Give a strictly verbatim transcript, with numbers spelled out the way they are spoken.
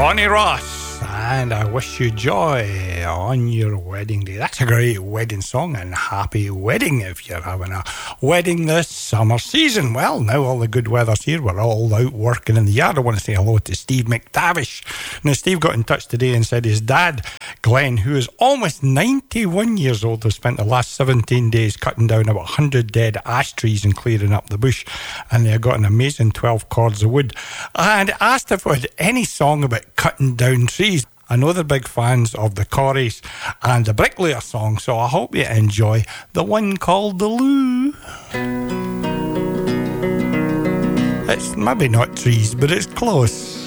Ronnie Ross, and I wish you joy on your wedding day. That's a great wedding song, and happy wedding if you're having a wedding this summer season. Well, now all the good weather's here, we're all out working in the yard. I want to say hello to Steve McTavish. Now, Steve got in touch today and said his dad, Glenn, who is almost ninety-one years old, has spent the last seventeen days cutting down about one hundred dead ash trees and clearing up the bush, and they got an amazing twelve cords of wood, and asked if I had any song about cutting down trees. I know they're big fans of the Corries and the Bricklayer song, so I hope you enjoy the one called The Loo. It's maybe not trees, but it's close.